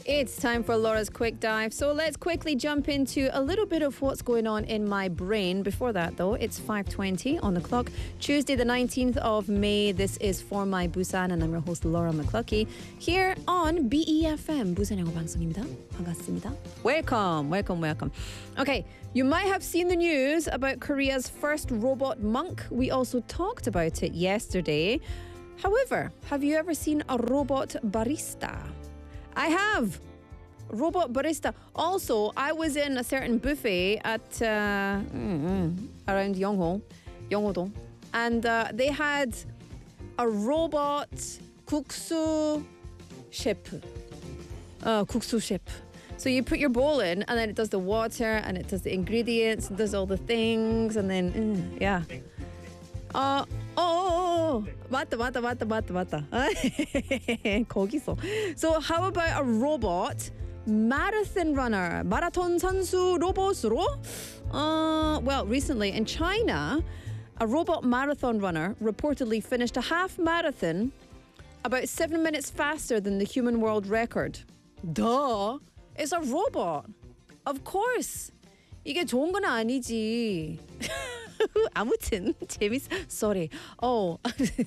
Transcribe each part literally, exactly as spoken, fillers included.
It's time for Laura's Quick Dive. So let's quickly jump into a little bit of what's going on in my brain. Before that, though, it's five twenty on the clock. Tuesday, the nineteenth of May. This is For My Busan, and I'm your host, Laura McCluckey, here on B E F M. 부산 영어 방송입니다. 반갑습니다. Welcome, welcome, welcome. Okay, you might have seen the news about Korea's first robot monk. We also talked about it yesterday. However, have you ever seen a robot barista? I have. Robot barista. Also, I was in a certain buffet at uh, mm, around Yongho, Yongho-dong, and uh, they had a robot guksu ship. Uh, guksu ship. So you put your bowl in, and then it does the water, and it does the ingredients, and does all the things, and then mm, yeah. Uh, oh, 맞다, 맞다, 맞다, 맞다, 맞다. 거기서. So how about a robot marathon runner? 마라톤 선수 로봇으로? Uh, well, recently in China, a robot marathon runner reportedly finished a half marathon about seven minutes faster than the human world record. Duh! It's a robot. Of course. 이게 좋은 건 아니지. 아무튼 재밌어. Sorry. Oh.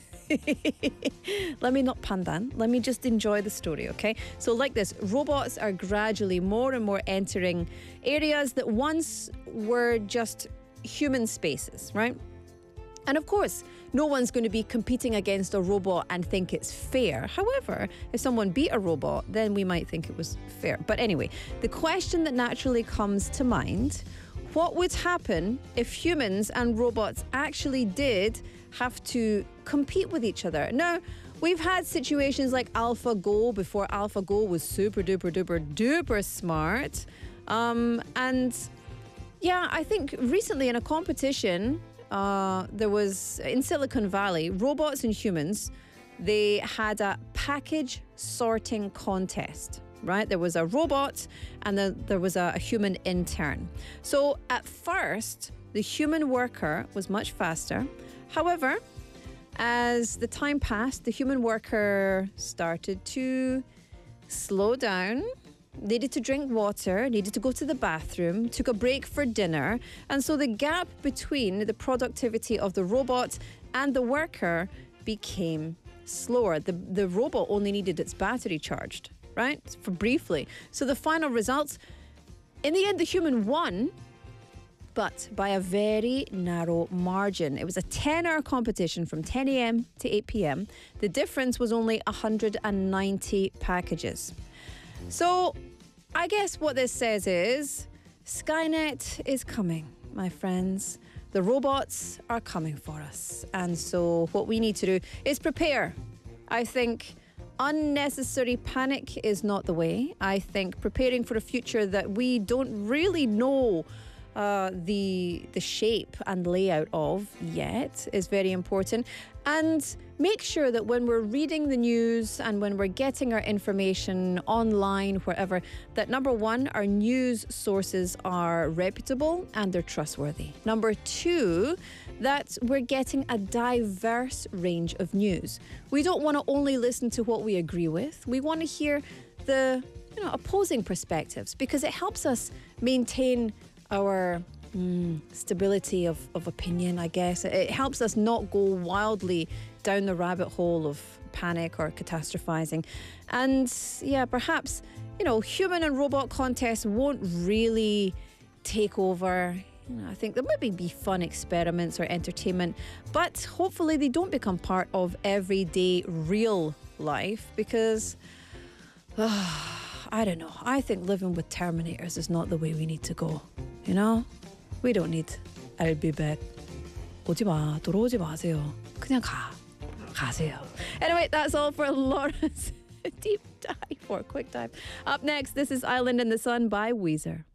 Let me not pandan. Let me just enjoy the story, okay? So like this, robots are gradually more and more entering areas that once were just human spaces, right? And of course, no one's going to be competing against a robot and think it's fair. However, if someone beat a robot, then we might think it was fair. But anyway, the question that naturally comes to mind, what would happen if humans and robots actually did have to compete with each other? Now, we've had situations like AlphaGo before AlphaGo was super duper duper duper smart. Um, and yeah, I think recently in a competition, uh, there was in Silicon Valley, robots and humans, they had a package sorting contest. Right? There was a robot and then there was a, a human intern. So at first, the human worker was much faster. However, as the time passed, the human worker started to slow down, needed to drink water, needed to go to the bathroom, took a break for dinner. And so the gap between the productivity of the robot and the worker became slower. The, the robot only needed its battery charged. Right? For briefly. So the final results, in the end, the human won, but by a very narrow margin. It was a ten-hour competition from ten a.m. to eight p.m. The difference was only one hundred ninety packages. So I guess what this says is Skynet is coming, my friends. The robots are coming for us. And so what we need to do is prepare. I think unnecessary panic is not the way. I think preparing for a future that we don't really know uh, the the shape and layout of yet is very important. And make sure that when we're reading the news and when we're getting our information online, wherever, that number one, our news sources are reputable and they're trustworthy. Number two, that we're getting a diverse range of news. We don't want to only listen to what we agree with. We want to hear the you know, opposing perspectives because it helps us maintain our mm, stability of, of opinion, I guess. It helps us not go wildly down the rabbit hole of panic or catastrophizing. And yeah, perhaps, you know, human and robot contests won't really take over. You know, I think there might be fun experiments or entertainment, but hopefully they don't become part of everyday real life because, uh, I don't know, I think living with Terminators is not the way we need to go, you know? We don't need, I'll be back. 오지 마, 돌아오지 마세요. 그냥 가, 가세요. Anyway, that's all for Laura's deep dive or quick dive. Up next, this is Island in the Sun by Weezer.